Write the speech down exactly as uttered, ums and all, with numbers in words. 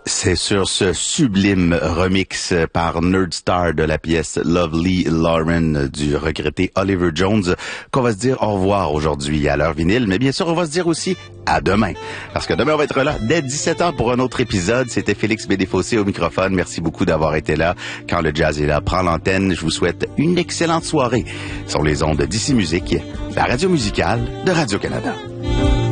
C'est sur ce sublime remix par Nerdstar de la pièce Lovely Lauren du regretté Oliver Jones qu'on va se dire au revoir aujourd'hui à l'heure vinyle, mais bien sûr on va se dire aussi à demain. Parce que demain on va être là dès dix-sept heures pour un autre épisode. C'était Félix Bédéfossé au microphone. Merci beaucoup d'avoir été là. Quand le jazz est là, prend l'antenne. Je vous souhaite une excellente soirée sur les ondes d'Ici Musique, la radio musicale de Radio-Canada.